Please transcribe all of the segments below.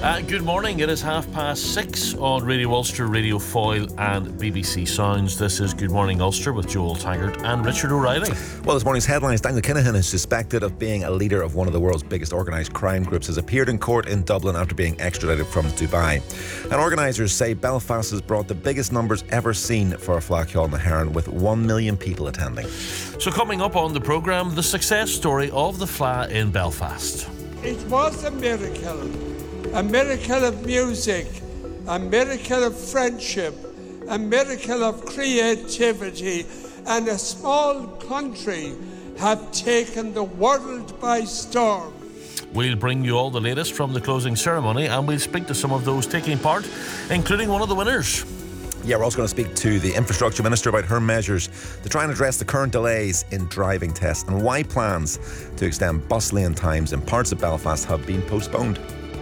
Good morning, it is 6:30 on Radio Ulster, Radio Foyle and BBC Sounds. This is Good Morning Ulster with Joel Taggart and Richard O'Reilly. Well, this morning's headlines: Daniel Kinahan is suspected of being a leader of one of the world's biggest organised crime groups, has appeared in court in Dublin after being extradited from Dubai. And organisers say Belfast has brought the biggest numbers ever seen for a Fleadh na hÉireann, with 1 million people attending. So coming up on the programme, the success story of the Fleadh in Belfast. It was a miracle of music, a miracle of friendship, a miracle of creativity, and a small country have taken the world by storm. We'll bring you all the latest from the closing ceremony, and we'll speak to some of those taking part, including one of the winners. Yeah, we're also going to speak to the Infrastructure Minister about her measures to try and address the current delays in driving tests and why plans to extend bus lane times in parts of Belfast have been postponed.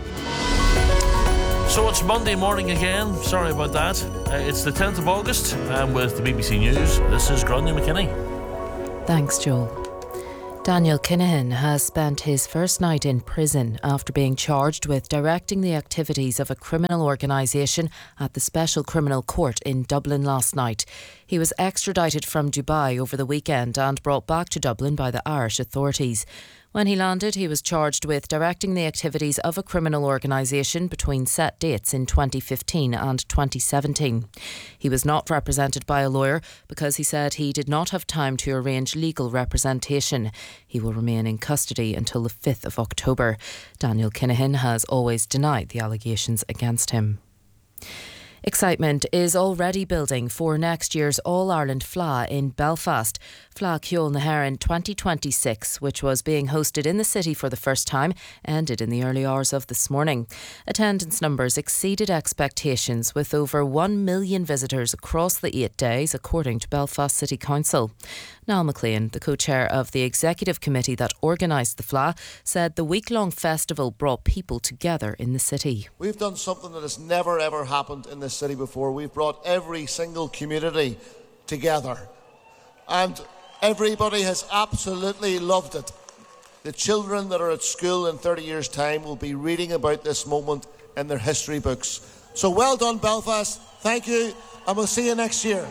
So it's Monday morning again. Sorry about that. It's the 10th of August, and with the BBC News, this is Gráinne McKinney. Thanks, Joel. Daniel Kinahan has spent his first night in prison after being charged with directing the activities of a criminal organisation at the Special Criminal Court in Dublin last night. He was extradited from Dubai over the weekend and brought back to Dublin by the Irish authorities. When he landed, he was charged with directing the activities of a criminal organisation between set dates in 2015 and 2017. He was not represented by a lawyer because he said he did not have time to arrange legal representation. He will remain in custody until the 5th of October. Daniel Kinahan has always denied the allegations against him. Excitement is already building for next year's All-Ireland Fleadh in Belfast. Fleadh na hÉireann 2026, which was being hosted in the city for the first time, ended in the early hours of this morning. Attendance numbers exceeded expectations, with over 1 million visitors across the 8 days, according to Belfast City Council. Niall McLean, the co-chair of the executive committee that organised the Fleadh, said the week-long festival brought people together in the city. We've done something that has never ever happened in this city before. We've brought every single community together, and everybody has absolutely loved it. The children that are at school in 30 years' time will be reading about this moment in their history books. So well done, Belfast. Thank you, and we'll see you next year.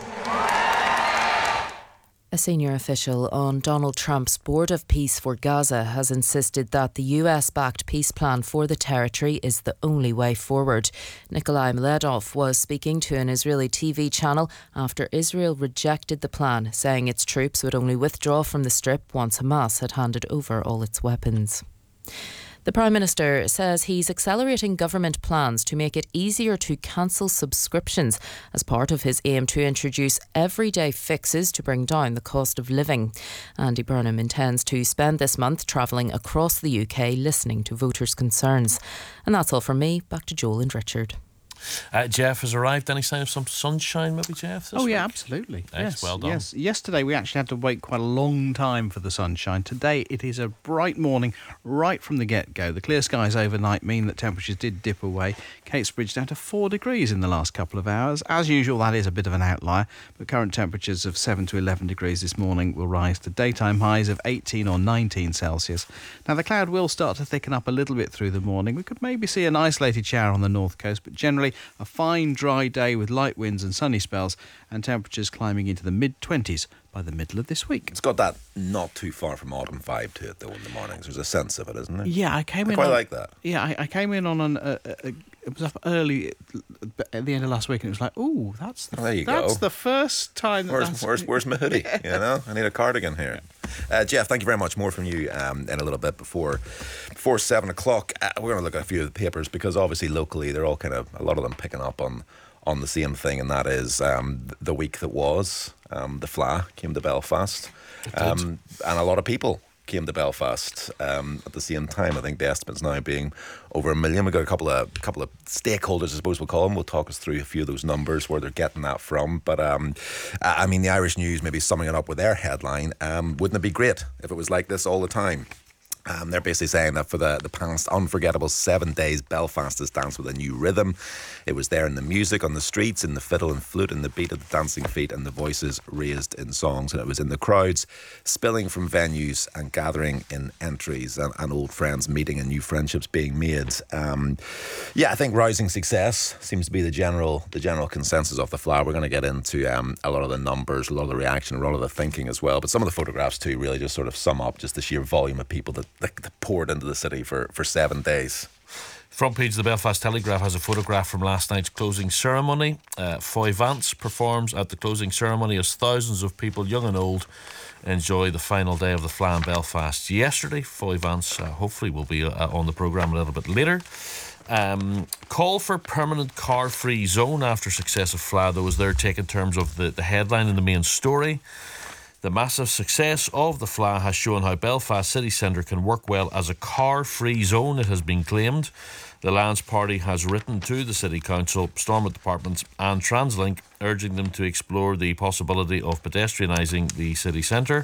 A senior official on Donald Trump's Board of Peace for Gaza has insisted that the US-backed peace plan for the territory is the only way forward. Nikolai Meledov was speaking to an Israeli TV channel after Israel rejected the plan, saying its troops would only withdraw from the Strip once Hamas had handed over all its weapons. The Prime Minister says he's accelerating government plans to make it easier to cancel subscriptions as part of his aim to introduce everyday fixes to bring down the cost of living. Andy Burnham intends to spend this month travelling across the UK listening to voters' concerns. And that's all from me. Back to Joel and Richard. Jeff has arrived. Any sign of some sunshine, maybe, Jeff? This week? Absolutely. Yes, well done. Yes. Yesterday we actually had to wait quite a long time for the sunshine. Today it is a bright morning right from the get-go. The clear skies overnight mean that temperatures did dip away. Catesbridge down to 4 degrees in the last couple of hours. As usual, that is a bit of an outlier, but current temperatures of 7 to 11 degrees this morning will rise to daytime highs of 18 or 19 Celsius. Now, the cloud will start to thicken up a little bit through the morning. We could maybe see an isolated shower on the north coast, but generally a fine dry day with light winds and sunny spells, and temperatures climbing into the mid-20s by the middle of this week. It's got that not too far from autumn vibe to it, though, in the mornings. There's a sense of it, isn't there? Yeah, I quite like that. Yeah, I came in on it was up early at the end of last week, and it was like, ooh, that's the first time. Where's my hoodie? You know, I need a cardigan here. Jeff, thank you very much. More from you in a little bit before 7 o'clock. We're going to look at a few of the papers because obviously locally they're all a lot of them picking up on the same thing, and that is the week that was. The Fleadh came to Belfast, and a lot of people came to Belfast at the same time. I think the estimate's now being over 1 million. We've got a couple of stakeholders, I suppose we'll call them. We'll talk us through a few of those numbers, where they're getting that from. But I mean, the Irish News, maybe summing it up with their headline, wouldn't it be great if it was like this all the time? They're basically saying that for the past unforgettable 7 days, Belfast has danced with a new rhythm. It was there in the music on the streets, in the fiddle and flute, in the beat of the dancing feet, and the voices raised in songs. And it was in the crowds spilling from venues and gathering in entries, and old friends meeting and new friendships being made. I think rousing success seems to be the general consensus of the Fleadh. We're going to get into a lot of the numbers, a lot of the reaction, a lot of the thinking as well. But some of the photographs too really just sort of sum up just the sheer volume of people that poured into the city for 7 days. Front page of the Belfast Telegraph has a photograph from last night's closing ceremony. Foy Vance performs at the closing ceremony as thousands of people, young and old, enjoy the final day of the Fleadh in Belfast yesterday. Foy Vance hopefully will be on the programme a little bit later. Call for permanent car-free zone after success of Fleadh, though, is their take in terms of the headline and the main story. The massive success of the Fleadh has shown how Belfast city centre can work well as a car-free zone, it has been claimed. The Lands Party has written to the City Council, Stormont Departments and TransLink, urging them to explore the possibility of pedestrianising the city centre.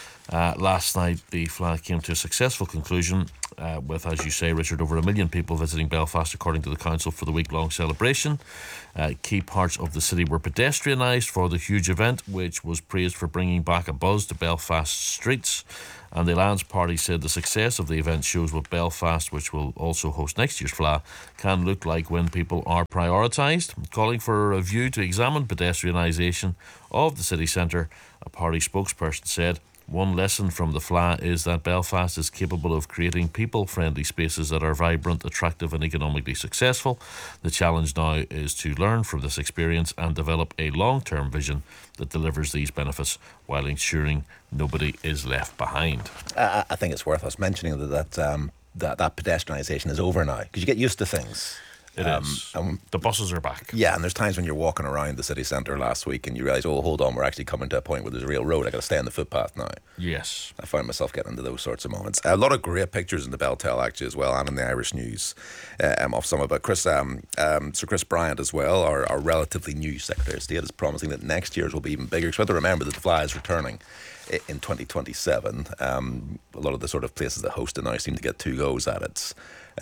Last night, the Fleadh came to a successful conclusion with, as you say, Richard, over 1 million people visiting Belfast, according to the council, for the week-long celebration. Key parts of the city were pedestrianised for the huge event, which was praised for bringing back a buzz to Belfast streets. And the Lands Party said the success of the event shows what Belfast, which will also host next year's Fleadh, can look like when people are prioritised. Calling for a review to examine pedestrianisation of the city centre, a party spokesperson said, "One lesson from the Fleadh is that Belfast is capable of creating people-friendly spaces that are vibrant, attractive and economically successful. The challenge now is to learn from this experience and develop a long-term vision that delivers these benefits while ensuring nobody is left behind." I think it's worth us mentioning that pedestrianisation is over now, because you get used to things. It is. The buses are back. Yeah, and there's times when you're walking around the city centre last week and you realise, oh, hold on, we're actually coming to a point where there's a real road. I got to stay on the footpath now. Yes. I find myself getting into those sorts of moments. A lot of great pictures in the Beltel actually as well, and in the Irish News of some of it. Sir Chris Bryant as well, our relatively new Secretary of State, is promising that next year's will be even bigger. So we have to remember that the Fleadh is returning in 2027. A lot of the sort of places that host it now seem to get 2 goes at it.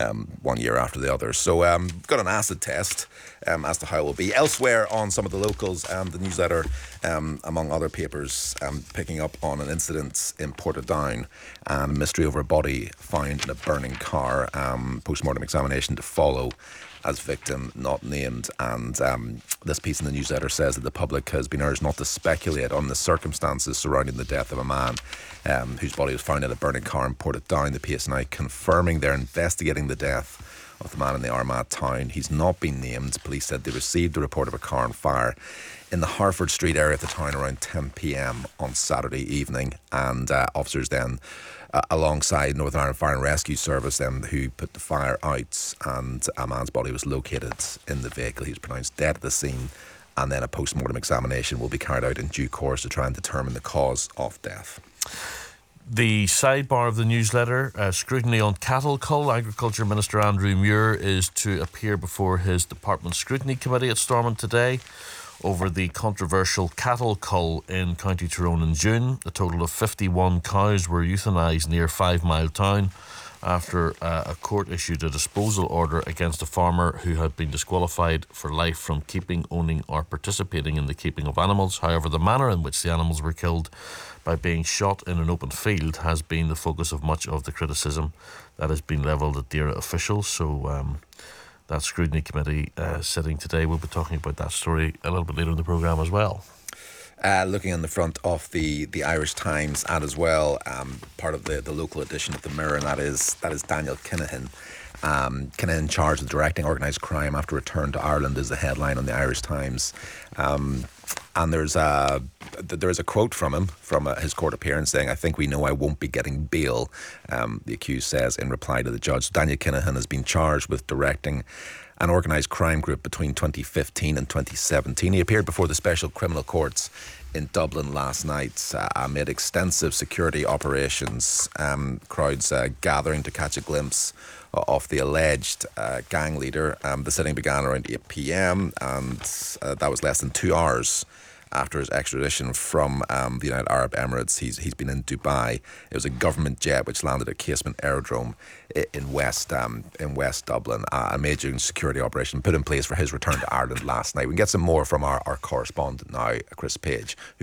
1 year after the other. So got an acid test as to how it will be. Elsewhere on some of the locals, the newsletter, among other papers, picking up on an incident in Portadown and a mystery over a body found in a burning car. Post-mortem examination to follow as victim not named. And this piece in the newsletter says that the public has been urged not to speculate on the circumstances surrounding the death of a man whose body was found in a burning car in Portadown. The PSNI confirming they're investigating the death of the man in the Armagh town. He's not been named. Police said they received a report of a car on fire in the Harford Street area of the town around 10 p.m. on Saturday evening, and officers then alongside Northern Ireland Fire and Rescue Service who put the fire out, and a man's body was located in the vehicle. He was pronounced dead at the scene, and then a post-mortem examination will be carried out in due course to try and determine the cause of death. The sidebar of the newsletter, scrutiny on cattle cull. Agriculture Minister Andrew Muir is to appear before his department scrutiny committee at Stormont today over the controversial cattle cull in County Tyrone in June. A total of 51 cows were euthanised near 5 Mile Town after a court issued a disposal order against a farmer who had been disqualified for life from keeping, owning or participating in the keeping of animals. However, the manner in which the animals were killed by being shot in an open field has been the focus of much of the criticism that has been levelled at DAERA officials. So that scrutiny committee sitting today, we'll be talking about that story a little bit later in the programme as well. Looking on the front of the Irish Times, and as well part of the local edition of the Mirror, and that is Daniel Kinahan. Kinahan charged with directing organised crime after return to Ireland is the headline on the Irish Times. And there is a quote from him from his court appearance saying, "I think we know I won't be getting bail," the accused says in reply to the judge. Daniel Kinahan has been charged with directing an organised crime group between 2015 and 2017. He appeared before the Special Criminal Courts in Dublin last night amid extensive security operations, crowds gathering to catch a glimpse of the alleged gang leader. The sitting began around 8 p.m. and that was less than 2 hours after his extradition from the United Arab Emirates. He's been in Dubai. It was a government jet which landed at Casement Aerodrome in West Dublin. A major security operation put in place for his return to Ireland last night. We can get some more from our correspondent now, Chris Page, who